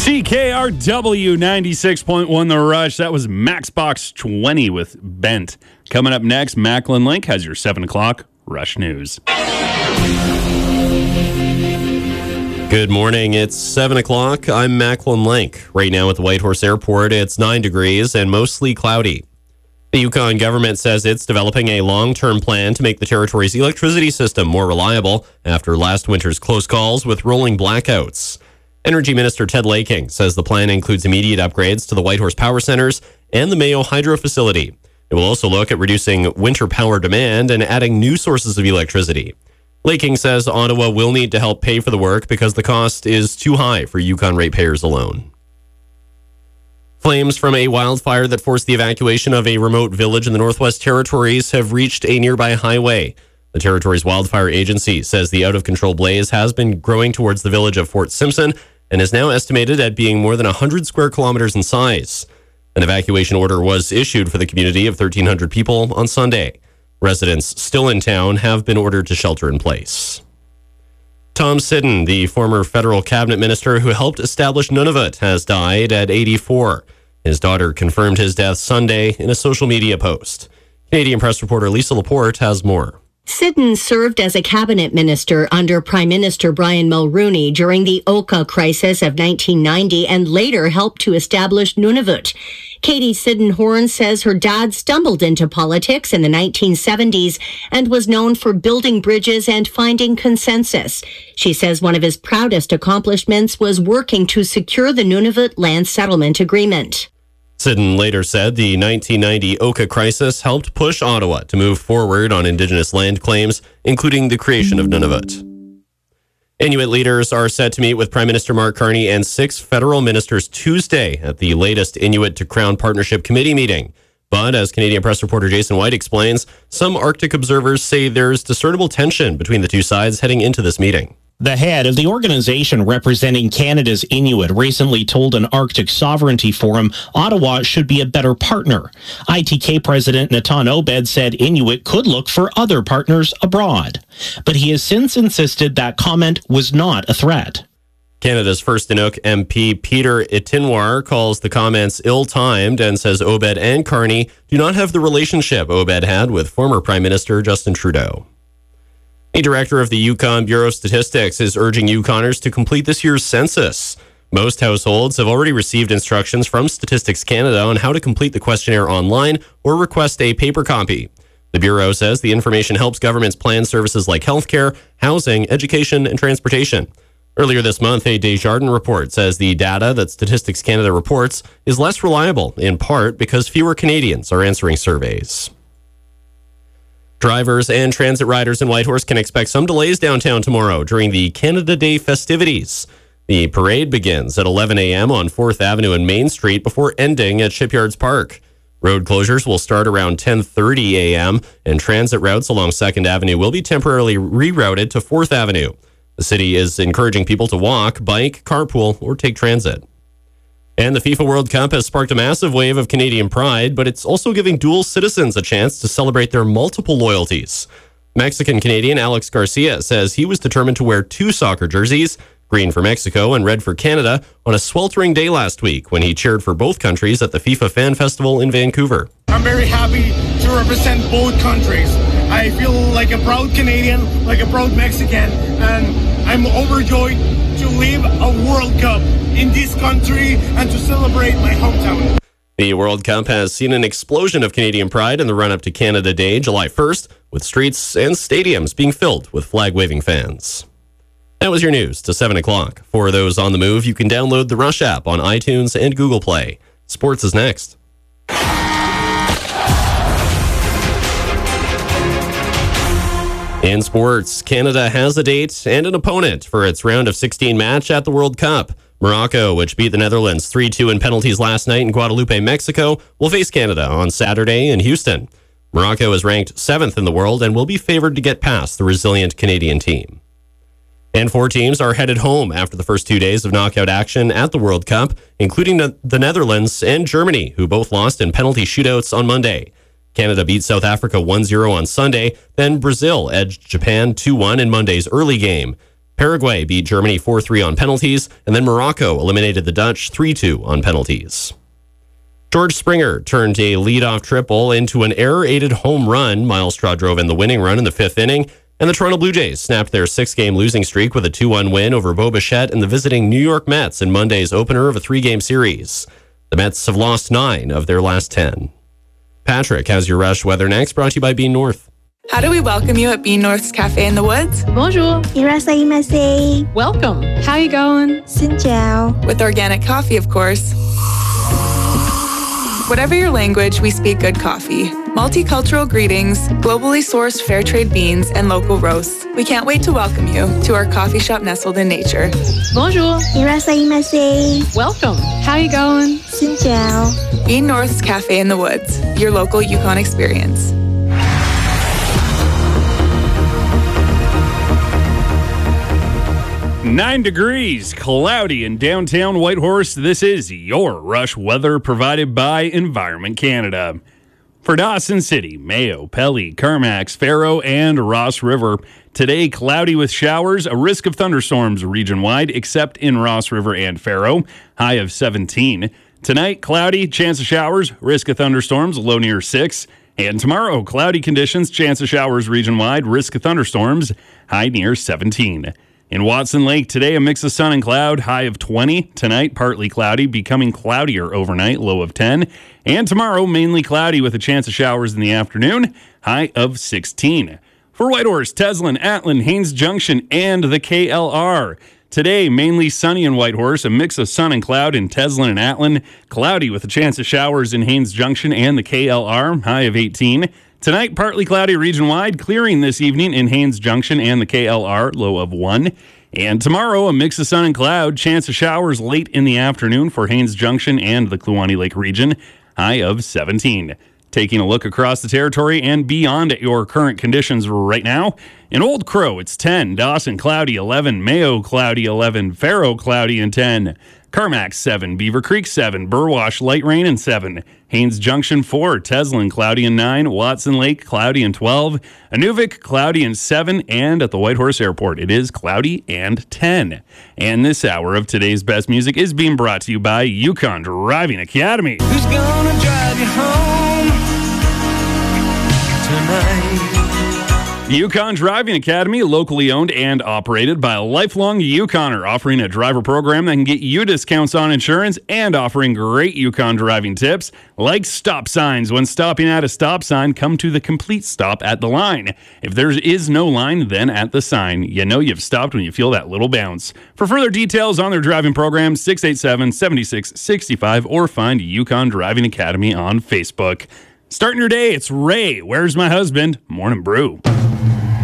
CKRW 96.1 The Rush. That was Maxbox 20 with Bent. Coming up next, Macklin Link has your 7 o'clock Rush News. Good morning. It's 7 o'clock. I'm Macklin Link. Right now at the Whitehorse Airport, it's 9 degrees and mostly cloudy. The Yukon government says it's developing a long-term plan to make the territory's electricity system more reliable after last winter's close calls with rolling blackouts. Energy Minister Ted Laking says the plan includes immediate upgrades to the Whitehorse power centers and the Mayo Hydro facility. It will also look at reducing winter power demand and adding new sources of electricity. Laking says Ottawa will need to help pay for the work because the cost is too high for Yukon ratepayers alone. Flames from a wildfire that forced the evacuation of a remote village in the Northwest Territories have reached a nearby highway. The Territories Wildfire Agency says the out-of-control blaze has been growing towards the village of Fort Simpson and is now estimated at being more than 100 square kilometers in size. An evacuation order was issued for the community of 1,300 people on Sunday. Residents still in town have been ordered to shelter in place. Tom Siddon, the former federal cabinet minister who helped establish Nunavut, has died at 84. His daughter confirmed his death Sunday in a social media post. Canadian press reporter Lisa Laporte has more. Siddon served as a cabinet minister under Prime Minister Brian Mulroney during the Oka crisis of 1990 and later helped to establish Nunavut. Katie Siddon-Horn says her dad stumbled into politics in the 1970s and was known for building bridges and finding consensus. She says one of his proudest accomplishments was working to secure the Nunavut land settlement agreement. Siddon later said the 1990 Oka crisis helped push Ottawa to move forward on Indigenous land claims, including the creation of Nunavut. Inuit leaders are set to meet with Prime Minister Mark Carney and 6 federal ministers Tuesday at the latest Inuit to Crown Partnership Committee meeting. But as Canadian press reporter Jason White explains, some Arctic observers say there's discernible tension between the two sides heading into this meeting. The head of the organization representing Canada's Inuit recently told an Arctic Sovereignty Forum Ottawa should be a better partner. ITK President Natan Obed said Inuit could look for other partners abroad. But he has since insisted that comment was not a threat. Canada's First Inuk MP Peter Itinwar calls the comments ill-timed and says Obed and Carney do not have the relationship Obed had with former Prime Minister Justin Trudeau. A director of the Yukon Bureau of Statistics is urging Yukoners to complete this year's census. Most households have already received instructions from Statistics Canada on how to complete the questionnaire online or request a paper copy. The Bureau says the information helps governments plan services like healthcare, housing, education, and transportation. Earlier this month, a Desjardins report says the data that Statistics Canada reports is less reliable, in part because fewer Canadians are answering surveys. Drivers and transit riders in Whitehorse can expect some delays downtown tomorrow during the Canada Day festivities. The parade begins at 11 a.m. on 4th Avenue and Main Street before ending at Shipyards Park. Road closures will start around 10:30 a.m. and transit routes along 2nd Avenue will be temporarily rerouted to 4th Avenue. The city is encouraging people to walk, bike, carpool, or take transit. And the FIFA World Cup has sparked a massive wave of Canadian pride, but it's also giving dual citizens a chance to celebrate their multiple loyalties. Mexican-Canadian Alex Garcia says he was determined to wear 2 soccer jerseys, green for Mexico and red for Canada, on a sweltering day last week when he cheered for both countries at the FIFA Fan Festival in Vancouver. I'm very happy to represent both countries. I feel like a proud Canadian, like a proud Mexican, and I'm overjoyed to leave a World Cup in this country and to celebrate my hometown. The World Cup has seen an explosion of Canadian pride in the run-up to Canada Day, July 1st, with streets and stadiums being filled with flag-waving fans. That was your news to 7 o'clock. For those on the move, you can download the Rush app on iTunes and Google Play. Sports is next. In sports, Canada has a date and an opponent for its round of 16 match at the World Cup. Morocco, which beat the Netherlands 3-2 in penalties last night in Guadalupe, Mexico, will face Canada on Saturday in Houston. Morocco is ranked 7th in the world and will be favored to get past the resilient Canadian team. And 4 teams are headed home after the first 2 days of knockout action at the World Cup, including the Netherlands and Germany, who both lost in penalty shootouts on Monday. Canada beat South Africa 1-0 on Sunday, then Brazil edged Japan 2-1 in Monday's early game. Paraguay beat Germany 4-3 on penalties, and then Morocco eliminated the Dutch 3-2 on penalties. George Springer turned a leadoff triple into an error-aided home run. Miles Straw drove in the winning run in the 5th inning, and the Toronto Blue Jays snapped their 6-game losing streak with a 2-1 win over Bo Bichette and the visiting New York Mets in Monday's opener of a 3-game series. The Mets have lost 9 of their last 10. Patrick has your Rush weather next, brought to you by Bean North. How do we welcome you at Bean North's Cafe in the Woods? Bonjour. Irasaimasu. Welcome. How you going? Xin chào. With organic coffee, of course. Whatever your language, we speak good coffee. Multicultural greetings, globally sourced fair trade beans, and local roasts. We can't wait to welcome you to our coffee shop nestled in nature. Bonjour. Irasaimasu. Welcome. How you going? Xin chào. Bean North's Cafe in the Woods, your local Yukon experience. Nine degrees, cloudy in downtown Whitehorse. This is your Rush weather provided by Environment Canada. For Dawson City, Mayo, Pelly, Carmacks, Faro, and Ross River. Today, cloudy with showers, a risk of thunderstorms region-wide, except in Ross River and Faro, high of 17. Tonight, cloudy, chance of showers, risk of thunderstorms, low near 6. And tomorrow, cloudy conditions, chance of showers region-wide, risk of thunderstorms, high near 17. In Watson Lake, today a mix of sun and cloud, high of 20. Tonight, partly cloudy, becoming cloudier overnight, low of 10. And tomorrow, mainly cloudy with a chance of showers in the afternoon, high of 16. For Whitehorse, Teslin, Atlin, Haines Junction, and the KLR. Today, mainly sunny in Whitehorse, a mix of sun and cloud in Teslin and Atlin. Cloudy with a chance of showers in Haines Junction and the KLR, high of 18. Tonight, partly cloudy region-wide, clearing this evening in Haines Junction and the KLR, low of 1. And tomorrow, a mix of sun and cloud, chance of showers late in the afternoon for Haines Junction and the Kluane Lake region, high of 17. Taking a look across the territory and beyond at your current conditions right now. In Old Crow, it's 10. Dawson, cloudy, 11. Mayo, cloudy, 11. Faro, cloudy, and 10. Carmack, 7. Beaver Creek, 7. Burwash, light rain, and 7. Haines Junction, 4. Teslin, cloudy, and 9. Watson Lake, cloudy, and 12. Inuvik, cloudy, and 7. And at the Whitehorse Airport, it is cloudy and 10. And this hour of today's best music is being brought to you by Yukon Driving Academy. Who's gonna drive you home tonight? Yukon Driving Academy, locally owned and operated by a lifelong Yukoner, offering a driver program that can get you discounts on insurance and offering great Yukon driving tips like stop signs. When stopping at a stop sign, come to the complete stop at the line. If there is no line, then at the sign. You know you've stopped when you feel that little bounce. For further details on their driving program, 687-7665 or find Yukon Driving Academy on Facebook. Starting your day, it's Ray, Where's My Husband? Morning Brew.